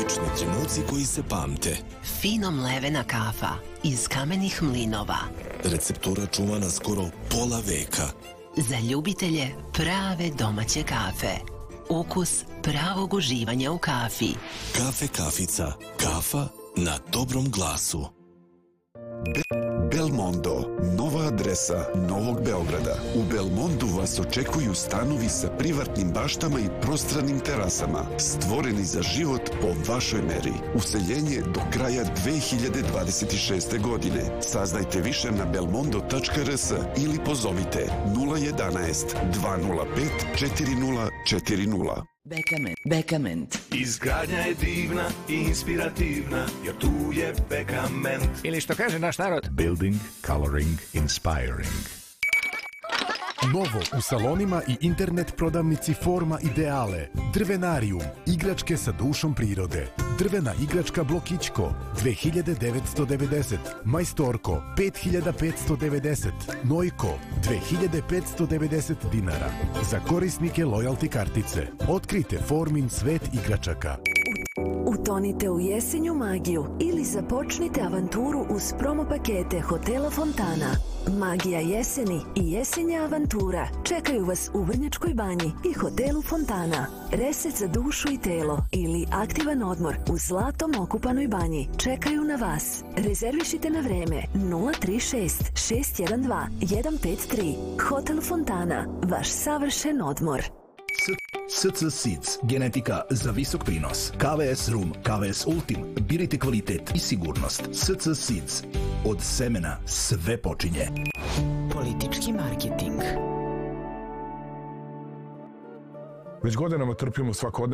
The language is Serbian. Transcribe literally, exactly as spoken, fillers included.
Obični trenuci koji se pamte. Fino mlevena kafa iz kamenih mlinova. Receptura čuvana skoro pola veka. Za ljubitelje prave domaće kafe. Ukus pravog uživanja u kafi. Kafe Kafica. Kafa na dobrom glasu. Belmondo, nova adresa Novog Beograda. U Belmondu vas očekuju stanovi sa privatnim baštama i prostranim terasama, stvoreni za život po vašoj meri. Useljenje do kraja dve hiljade dvadeset šeste. godine. Saznajte više na belmondo tačka r s ili pozovite nula jedanaest dva nula pet četiri nula četiri nula. Bekament. Bekament. Izgradnja je divna i inspirativna, jer tu je Bekament. Ili što kaže naš narod, Building, coloring, inspiring. Novo u salonima i internet prodavnici Forma Ideale. Drvenarijum, igračke sa dušom prirode. Drvena igračka Blokićko, dve hiljade devetsto devedeset. Majstorko, pet hiljada petsto devedeset. Nojko, dve hiljade petsto devedeset dinara. Za korisnike lojalti kartice. Otkrite Formin svet igračaka. Utonite u jesenju magiju ili započnite avanturu uz promo pakete Hotela Fontana. Magija jeseni i jesenja avantura čekaju vas u Vrnjačkoj banji i Hotelu Fontana. Reset za dušu i telo ili aktivan odmor u zlatom okupanoj banji čekaju na vas. Rezervišite na vreme nula tri šest šest jedan dva jedan pet tri. Hotel Fontana, vaš savršen odmor. S C Seeds, genetika za visok prinos. K V S Rum, K V S Ultim, birajte kvalitet i sigurnost. S C Seeds, od semena sve počinje. Politički marketing. Već godinama trpimo svakodnevno